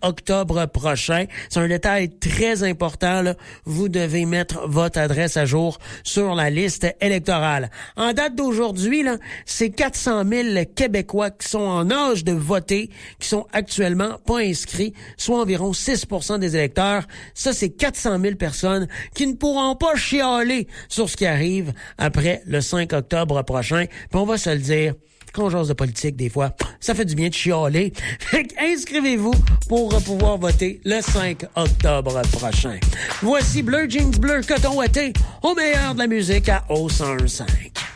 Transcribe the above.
octobre prochain. C'est un détail très important, là. Vous devez mettre votre adresse à jour sur la liste électorale. En date d'aujourd'hui, là, c'est 400 000 Québécois qui sont en âge de voter, qui sont actuellement pas inscrits, soit environ 6 % des électeurs. Ça, c'est 400 000 personnes qui ne pourront pas chialer sur ce qui arrive après le 5 octobre prochain. Puis on va se le dire, quand on jase de politique, des fois, ça fait du bien de chialer. Fait inscrivez-vous pour pouvoir voter le 5 octobre prochain. Voici Bleu Jeans Bleu Coton Ouaté, au meilleur de la musique à O101.5.